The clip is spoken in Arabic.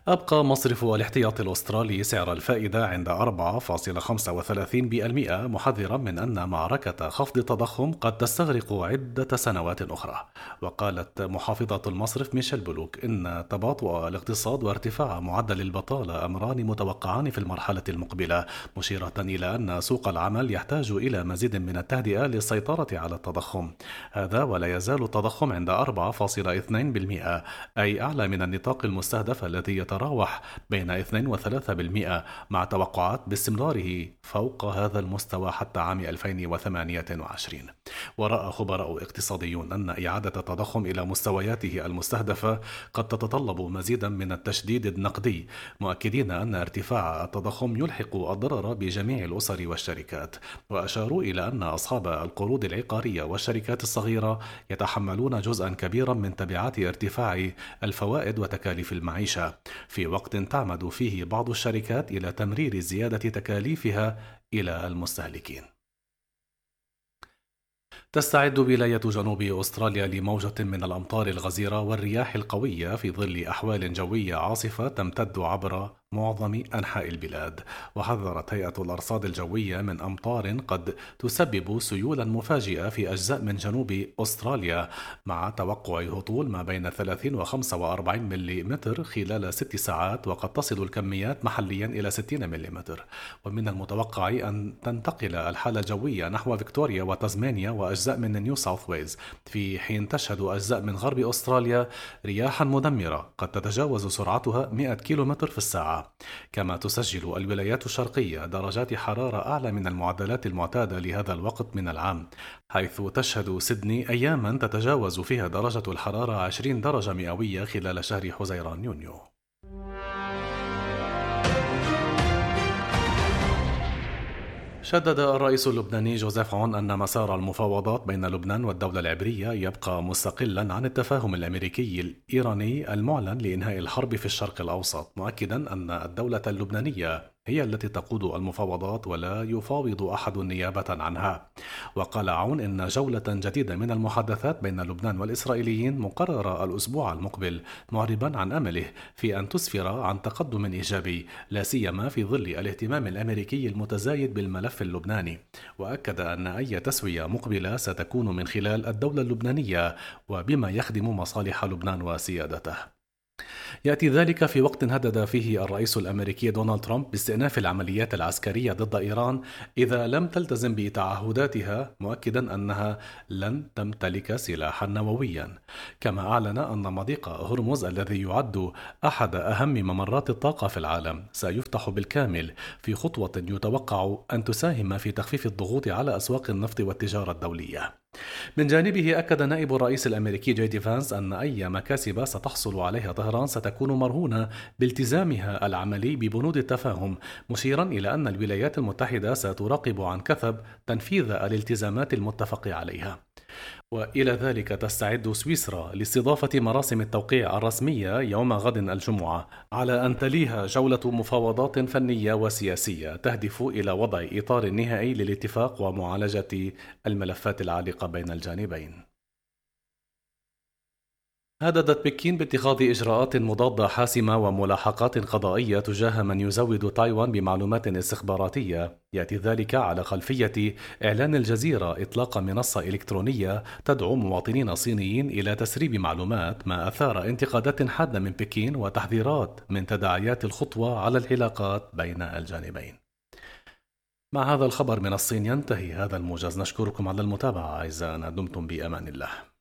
أبقى مصرف الاحتياطي الأسترالي سعر الفائدة عند 4.35% محذرا من أن معركة خفض التضخم قد تستغرق عدة سنوات أخرى. وقالت محافظة المصرف ميشيل بلوك إن تباطؤ الاقتصاد وارتفاع معدل البطالة أمران متوقعان في المرحلة المقبلة، مشيرة إلى أن سوق العمل يحتاج إلى مزيد من التهدئة للسيطرة على التضخم. هذا ولا يزال التضخم عند 4.2%، أي أعلى من النطاق المستهدف الذي يتراوح بين 2 و 3%، مع توقعات باستمراره فوق هذا المستوى حتى عام 2028. ورأى خبراء اقتصاديون أن إعادة التضخم إلى مستوياته المستهدفة قد تتطلب مزيدا من التشديد النقدي، مؤكدين أن ارتفاع التضخم يلحق الضرر بجميع الأسر والشركات. وأشاروا إلى أن أصحاب القروض العقارية والشركات الصغيرة يتحملون جزءا كبيرا من تبعات ارتفاع الفوائد وتكاليف المعيشة، في وقت تعمد فيه بعض الشركات إلى تمرير زيادة تكاليفها إلى المستهلكين. تستعد ولاية جنوب أستراليا لموجة من الأمطار الغزيرة والرياح القوية في ظل أحوال جوية عاصفة تمتد عبر معظم أنحاء البلاد. وحذرت هيئة الأرصاد الجوية من أمطار قد تسبب سيولا مفاجئة في أجزاء من جنوب أستراليا، مع توقع هطول ما بين 30 و 45 ملم خلال 6 ساعات، وقد تصل الكميات محليا إلى 60 ملم. ومن المتوقع أن تنتقل الحالة الجوية نحو فيكتوريا وتازمانيا وأجزاء من نيو ساوث ويلز، في حين تشهد أجزاء من غرب أستراليا رياحا مدمرة قد تتجاوز سرعتها 100 كيلومتر في الساعة. كما تسجل الولايات الشرقية درجات حرارة أعلى من المعدلات المعتادة لهذا الوقت من العام، حيث تشهد سيدني أياما تتجاوز فيها درجة الحرارة 20 درجة مئوية خلال شهر حزيران يونيو. شدد الرئيس اللبناني جوزيف عون أن مسار المفاوضات بين لبنان والدولة العبرية يبقى مستقلا عن التفاهم الأمريكي الإيراني المعلن لإنهاء الحرب في الشرق الأوسط، مؤكدا أن الدولة اللبنانية هي التي تقود المفاوضات ولا يفاوض أحد نيابة عنها. وقال عون إن جولة جديدة من المحادثات بين لبنان والإسرائيليين مقررة الأسبوع المقبل، معربا عن أمله في أن تسفر عن تقدم إيجابي، لا سيما في ظل الاهتمام الأمريكي المتزايد بالملف اللبناني. وأكد أن أي تسوية مقبلة ستكون من خلال الدولة اللبنانية وبما يخدم مصالح لبنان وسيادته. يأتي ذلك في وقت هدد فيه الرئيس الأمريكي دونالد ترامب باستئناف العمليات العسكرية ضد إيران إذا لم تلتزم بتعهداتها، مؤكدا أنها لن تمتلك سلاحا نوويا. كما أعلن أن مضيق هرمز الذي يعد أحد أهم ممرات الطاقة في العالم سيفتح بالكامل، في خطوة يتوقع أن تساهم في تخفيف الضغوط على أسواق النفط والتجارة الدولية. من جانبه أكد نائب الرئيس الأمريكي جي دي فانس أن أي مكاسب ستحصل عليها طهران ستكون مرهونة بالتزامها العملي ببنود التفاهم، مشيرا إلى أن الولايات المتحدة ستراقب عن كثب تنفيذ الالتزامات المتفق عليها. وإلى ذلك تستعد سويسرا لاستضافة مراسم التوقيع الرسمية يوم غد الجمعة، على أن تليها جولة مفاوضات فنية وسياسية تهدف إلى وضع إطار نهائي للاتفاق ومعالجة الملفات العالقة بين الجانبين. هددت بكين باتخاذ إجراءات مضادة حاسمة وملاحقات قضائية تجاه من يزود تايوان بمعلومات استخباراتية. يأتي ذلك على خلفية إعلان الجزيرة إطلاق منصة إلكترونية تدعو مواطنين صينيين إلى تسريب معلومات، ما أثار انتقادات حادة من بكين وتحذيرات من تداعيات الخطوة على العلاقات بين الجانبين. مع هذا الخبر من الصين ينتهي هذا الموجز. نشكركم على المتابعة أعزائنا، دمتم بأمان الله.